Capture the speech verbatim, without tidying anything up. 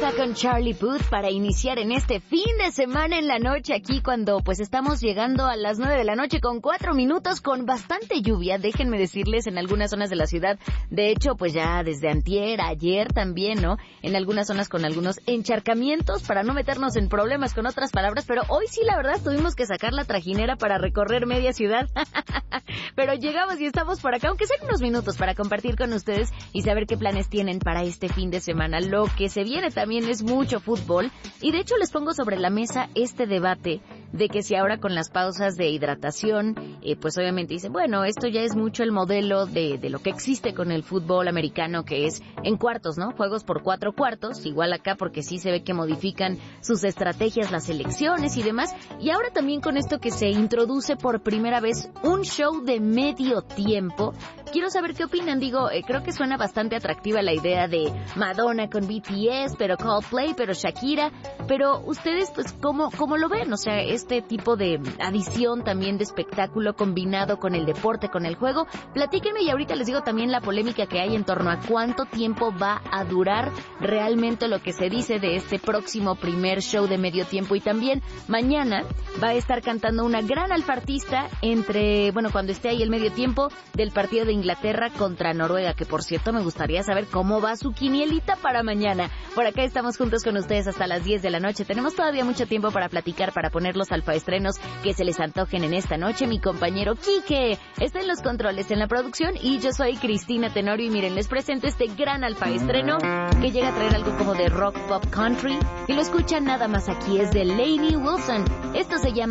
Fiesta con Charlie Puth para iniciar en este fin de semana en la noche aquí cuando pues estamos llegando a las nueve de la noche con cuatro minutos con bastante lluvia, déjenme decirles, en algunas zonas de la ciudad. De hecho, pues ya desde antier, ayer también, ¿no? En algunas zonas con algunos encharcamientos para no meternos en problemas con otras palabras, pero hoy sí la verdad tuvimos que sacar la trajinera para recorrer media ciudad. Pero llegamos y estamos por acá, aunque sean unos minutos para compartir con ustedes y saber qué planes tienen para este fin de semana. Lo que se viene también es mucho fútbol y de hecho les pongo sobre la mesa este debate de que si ahora con las pausas de hidratación, eh, pues obviamente dicen, bueno, esto ya es mucho el modelo de, de lo que existe con el fútbol americano, que es en cuartos, ¿no? Juegos por cuatro cuartos, igual acá porque sí se ve que modifican sus estrategias, las selecciones y demás. Y ahora también con esto que se introduce por primera vez un show de medio tiempo. Quiero saber qué opinan. Digo, eh, creo que suena bastante atractiva la idea de Madonna con B T S, pero Coldplay, pero Shakira. Pero ustedes, pues, ¿cómo, cómo lo ven? O sea, este tipo de adición también de espectáculo combinado con el deporte, con el juego. Platíquenme y ahorita les digo también la polémica que hay en torno a cuánto tiempo va a durar realmente lo que se dice de este próximo primer show de medio tiempo. Y también mañana va a estar cantando una gran alfartista entre, bueno, cuando esté ahí el medio tiempo del partido de Inglaterra contra Noruega, que por cierto me gustaría saber cómo va su quinielita para mañana. Por acá estamos juntos con ustedes hasta las diez de la noche. Tenemos todavía mucho tiempo para platicar, para poner los alfaestrenos que se les antojen en esta noche. Mi compañero Quique está en los controles, en la producción, y yo soy Cristina Tenorio y miren, les presento este gran alfaestreno que llega a traer algo como de rock pop country y lo escuchan nada más aquí, es de Lainey Wilson. Esto se llama